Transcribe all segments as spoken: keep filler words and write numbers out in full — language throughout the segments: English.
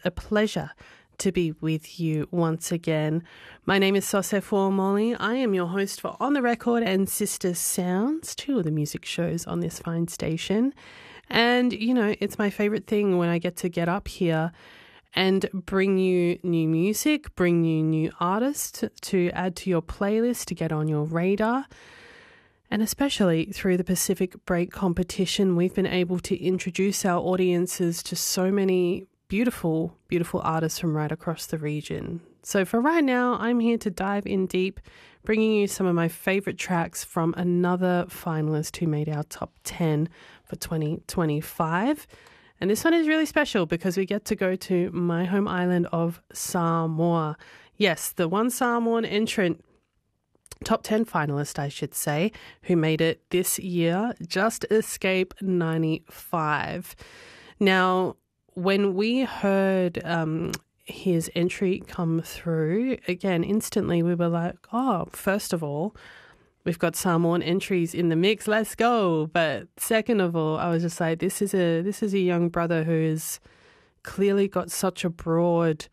a pleasure to be with you once again. My name is Sosefo Molly. I am your host for On the Record and Sister Sounds, two of the music shows on this fine station. And, you know, it's my favorite thing when I get to get up here and bring you new music, bring you new artists to add to your playlist, to get on your radar. And especially through the Pacific Break competition, we've been able to introduce our audiences to so many beautiful, beautiful artists from right across the region. So for right now, I'm here to dive in deep, bringing you some of my favorite tracks from another finalist who made our top ten for twenty twenty-five. And this one is really special because we get to go to my home island of Samoa. Yes, the one Samoan entrant, top ten finalist, I should say, who made it this year, Just Escape ninety-five. Now, when we heard um, his entry come through, again, instantly we were like, oh, first of all, we've got Samoan entries in the mix, let's go. But second of all, I was just like, this is a this is a young brother who has clearly got such a broad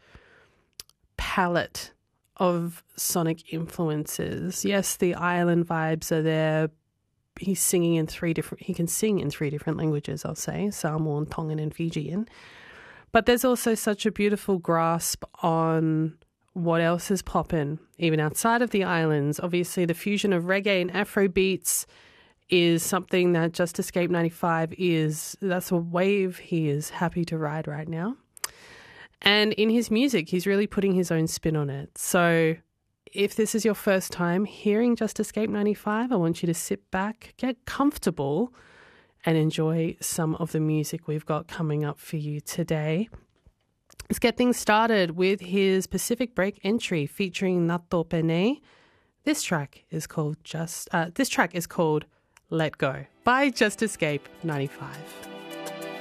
palette of sonic influences. Yes, the island vibes are there. He's singing in three different, he can sing in three different languages, I'll say, Samoan, Tongan and Fijian. But there's also such a beautiful grasp on what else is popping, even outside of the islands. Obviously, the fusion of reggae and Afro beats is something that Just Escape ninety-five is, that's a wave he is happy to ride right now. And in his music, he's really putting his own spin on it. So if this is your first time hearing Just Escape ninety-five, I want you to sit back, get comfortable, and enjoy some of the music we've got coming up for you today. Let's get things started with his Pacific Break entry featuring Nato Pene. This track is called Just. Uh, this track is called "Let Go" by Just Escape ninety-five.